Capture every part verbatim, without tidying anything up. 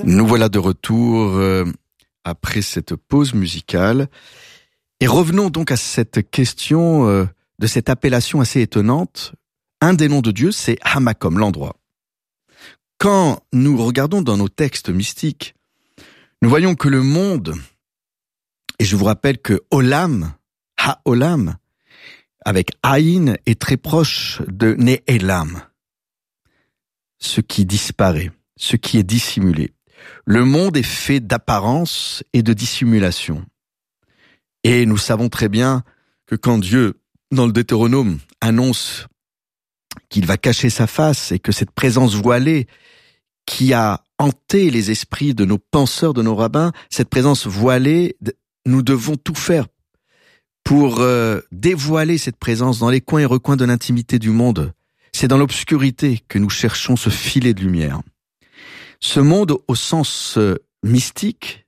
Nous voilà de retour euh, après cette pause musicale. Et revenons donc à cette question euh, de cette appellation assez étonnante. Un des noms de Dieu, c'est Hamakom, l'endroit. Quand nous regardons dans nos textes mystiques, nous voyons que le monde, et je vous rappelle que Olam, Ha-Olam, avec Aïn, est très proche de Ne'elam, ce qui disparaît, ce qui est dissimulé. Le monde est fait d'apparence et de dissimulation. Et nous savons très bien que quand Dieu, dans le Deutéronome, annonce qu'il va cacher sa face et que cette présence voilée qui a hanté les esprits de nos penseurs, de nos rabbins, cette présence voilée, nous devons tout faire pour euh, dévoiler cette présence dans les coins et recoins de l'intimité du monde. C'est dans l'obscurité que nous cherchons ce filet de lumière. Ce monde, au sens euh, mystique,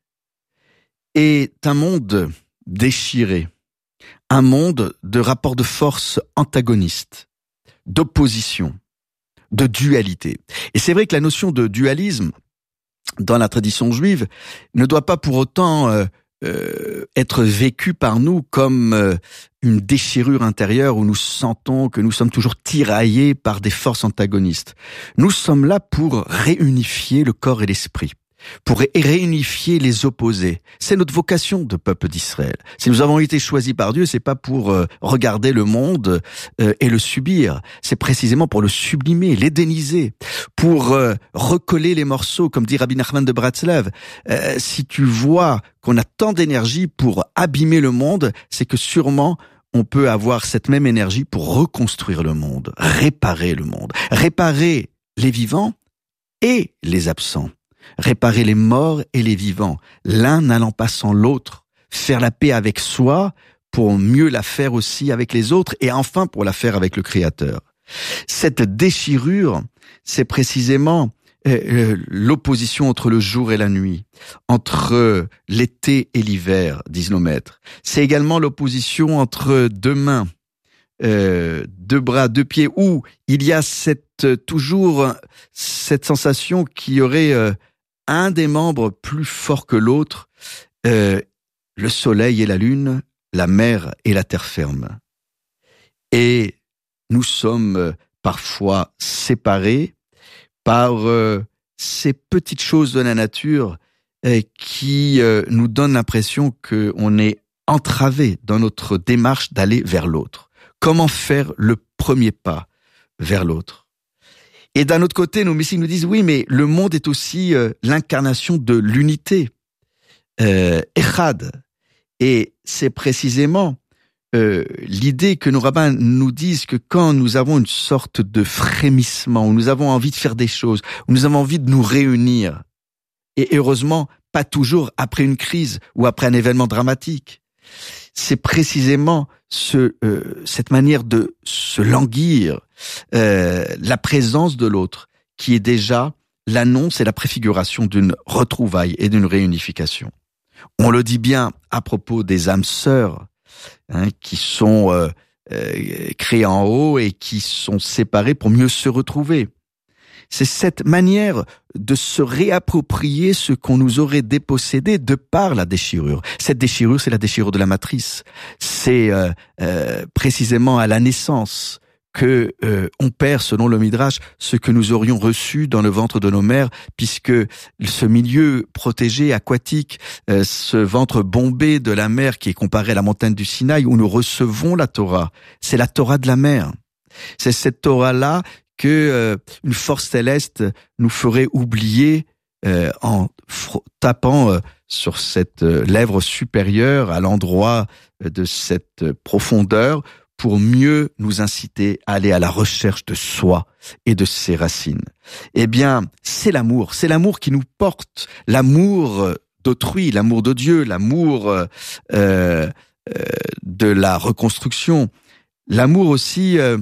est un monde déchiré, un monde de rapports de force antagonistes, d'opposition, de dualité. Et c'est vrai que la notion de dualisme, dans la tradition juive, ne doit pas pour autant euh, euh, être vécue par nous comme euh, une déchirure intérieure où nous sentons que nous sommes toujours tiraillés par des forces antagonistes. Nous sommes là pour réunifier le corps et l'esprit, pour réunifier les opposés. C'est notre vocation de peuple d'Israël. Si nous avons été choisis par Dieu, c'est pas pour euh, regarder le monde euh, et le subir. C'est précisément pour le sublimer, l'édéniser, pour euh, recoller les morceaux, comme dit Rabbi Nachman de Bratslav. Euh, si tu vois qu'on a tant d'énergie pour abîmer le monde, c'est que sûrement on peut avoir cette même énergie pour reconstruire le monde, réparer le monde, réparer les vivants et les absents. Réparer les morts et les vivants, l'un n'allant pas sans l'autre, faire la paix avec soi pour mieux la faire aussi avec les autres et enfin pour la faire avec le Créateur. Cette déchirure, c'est précisément euh, l'opposition entre le jour et la nuit, entre l'été et l'hiver, disent nos maîtres. C'est également l'opposition entre deux mains, euh, deux bras, deux pieds, où il y a cette toujours cette sensation qu'il y aurait euh, un des membres plus fort que l'autre, euh, le soleil et la lune, la mer et la terre ferme. Et nous sommes parfois séparés par euh, ces petites choses de la nature euh, qui euh, nous donnent l'impression qu'on est entravé dans notre démarche d'aller vers l'autre. Comment faire le premier pas vers l'autre ? Et d'un autre côté, nos mystiques nous disent, oui, mais le monde est aussi euh, l'incarnation de l'unité, euh, Echad. Et c'est précisément euh, l'idée que nos rabbins nous disent que quand nous avons une sorte de frémissement, où nous avons envie de faire des choses, où nous avons envie de nous réunir, et heureusement, pas toujours après une crise ou après un événement dramatique, c'est précisément ce, euh, cette manière de se languir, euh, la présence de l'autre, qui est déjà l'annonce et la préfiguration d'une retrouvaille et d'une réunification. On le dit bien à propos des âmes sœurs, hein, qui sont euh, euh, créées en haut et qui sont séparées pour mieux se retrouver. C'est cette manière de se réapproprier ce qu'on nous aurait dépossédé de par la déchirure. Cette déchirure, c'est la déchirure de la matrice. C'est euh, euh, précisément à la naissance que euh, on perd, selon le Midrash, ce que nous aurions reçu dans le ventre de nos mères, puisque ce milieu protégé, aquatique, euh, ce ventre bombé de la mer qui est comparé à la montagne du Sinaï, où nous recevons la Torah, c'est la Torah de la mer. C'est cette Torah-là que euh, une force céleste nous ferait oublier euh, en fr- tapant euh, sur cette euh, lèvre supérieure à l'endroit euh, de cette euh, profondeur pour mieux nous inciter à aller à la recherche de soi et de ses racines. Eh bien, c'est l'amour, c'est l'amour qui nous porte, l'amour d'autrui, l'amour de Dieu, l'amour euh, euh, de la reconstruction, l'amour aussi euh,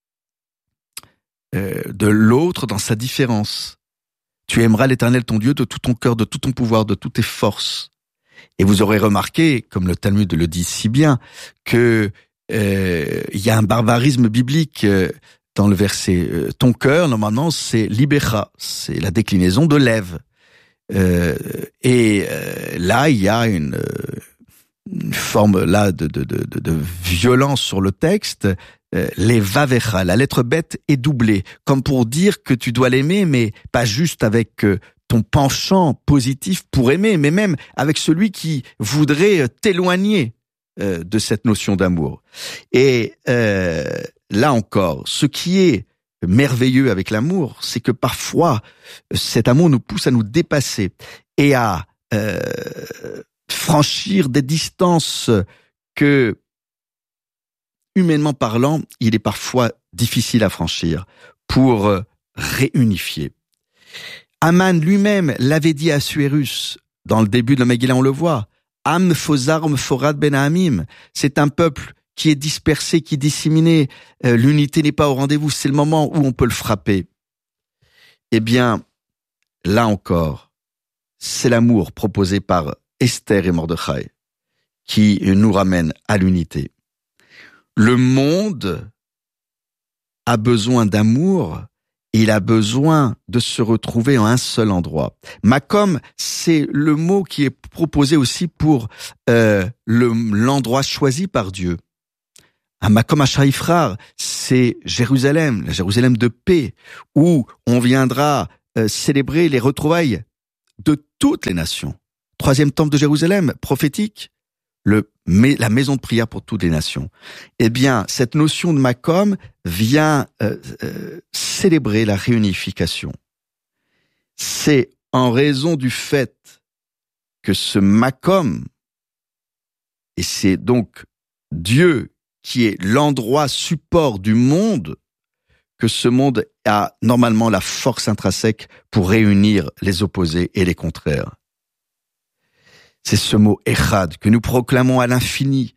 Euh, de l'autre dans sa différence. Tu aimeras l'Éternel ton Dieu de tout ton cœur, de tout ton pouvoir, de toutes tes forces. Et vous aurez remarqué, comme le Talmud le dit si bien, que euh, il y a un barbarisme biblique euh, dans le verset. Euh, ton cœur, normalement, c'est libécha, c'est la déclinaison de lève. Euh, et euh, là, il y a une, une forme là de, de, de, de violence sur le texte. Euh, les vavecha, la lettre bête est doublée, comme pour dire que tu dois l'aimer, mais pas juste avec euh, ton penchant positif pour aimer, mais même avec celui qui voudrait t'éloigner euh, de cette notion d'amour. Et euh, là encore, ce qui est merveilleux avec l'amour, c'est que parfois, cet amour nous pousse à nous dépasser et à euh, franchir des distances que, humainement parlant, il est parfois difficile à franchir pour réunifier. Aman lui-même l'avait dit à Assuérus, dans le début de la Megillah, on le voit, « Am fozar meforad ben ha'amim » c'est un peuple qui est dispersé, qui est disséminé, euh, l'unité n'est pas au rendez-vous, c'est le moment où on peut le frapper. Eh bien, là encore, c'est l'amour proposé par Esther et Mordechai qui nous ramène à l'unité. Le monde a besoin d'amour et il a besoin de se retrouver en un seul endroit. Makom, c'est le mot qui est proposé aussi pour euh, le, l'endroit choisi par Dieu. Un Makom Ashaifrar, c'est Jérusalem, la Jérusalem de paix, où on viendra euh, célébrer les retrouvailles de toutes les nations. Troisième temple de Jérusalem, prophétique, le, la maison de prière pour toutes les nations. Eh bien, cette notion de Makom vient euh, euh, célébrer la réunification. C'est en raison du fait que ce Makom, et c'est donc Dieu qui est l'endroit support du monde, que ce monde a normalement la force intrinsèque pour réunir les opposés et les contraires. C'est ce mot « echad » que nous proclamons à l'infini,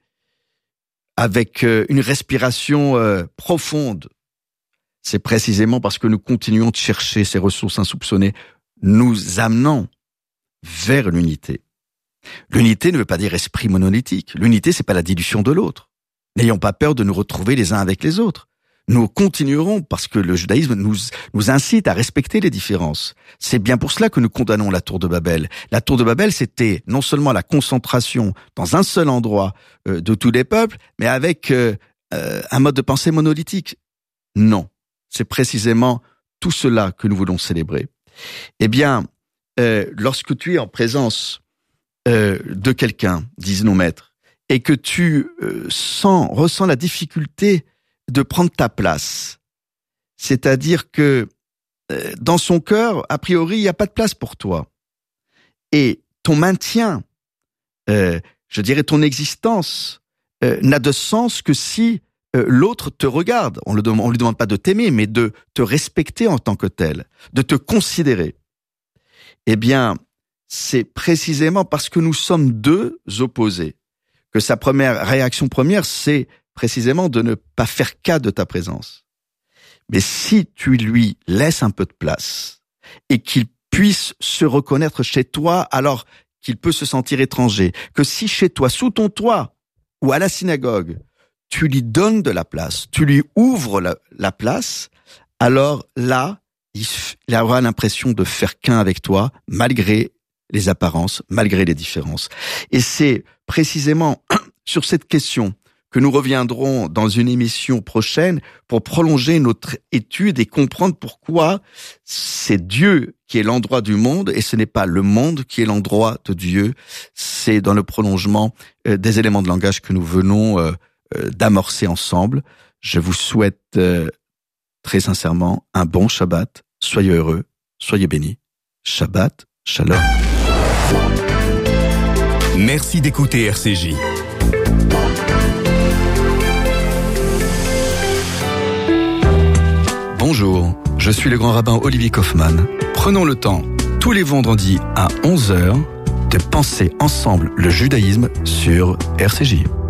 avec une respiration profonde. C'est précisément parce que nous continuons de chercher ces ressources insoupçonnées, nous amenant vers l'unité. L'unité ne veut pas dire esprit monolithique. L'unité, c'est pas la dilution de l'autre. N'ayons pas peur de nous retrouver les uns avec les autres. Nous continuerons parce que le judaïsme nous, nous incite à respecter les différences. C'est bien pour cela que nous condamnons la tour de Babel. La tour de Babel, c'était non seulement la concentration dans un seul endroit euh, de tous les peuples, mais avec euh, euh, un mode de pensée monolithique. Non, c'est précisément tout cela que nous voulons célébrer. Eh bien, euh, lorsque tu es en présence euh, de quelqu'un, disent nos maîtres, et que tu euh, sens, ressens la difficulté de prendre ta place. C'est-à-dire que euh, dans son cœur, a priori, il n'y a pas de place pour toi. Et ton maintien, euh, je dirais ton existence, euh, n'a de sens que si euh, l'autre te regarde. On ne lui demande pas de t'aimer, mais de te respecter en tant que tel, de te considérer. Eh bien, c'est précisément parce que nous sommes deux opposés que sa première réaction première, c'est précisément de ne pas faire cas de ta présence. Mais si tu lui laisses un peu de place et qu'il puisse se reconnaître chez toi, alors qu'il peut se sentir étranger, que si chez toi, sous ton toit ou à la synagogue, tu lui donnes de la place, tu lui ouvres la, la place, alors là, il, il aura l'impression de faire qu'un avec toi, malgré les apparences, malgré les différences. Et c'est précisément sur cette question que nous reviendrons dans une émission prochaine pour prolonger notre étude et comprendre pourquoi c'est Dieu qui est l'endroit du monde et ce n'est pas le monde qui est l'endroit de Dieu. C'est dans le prolongement des éléments de langage que nous venons d'amorcer ensemble. Je vous souhaite très sincèrement un bon Shabbat. Soyez heureux, soyez bénis. Shabbat, shalom. Merci d'écouter R C J. Bonjour, je suis le grand rabbin Olivier Kaufmann. Prenons le temps, tous les vendredis à onze heures, de penser ensemble le judaïsme sur R C J.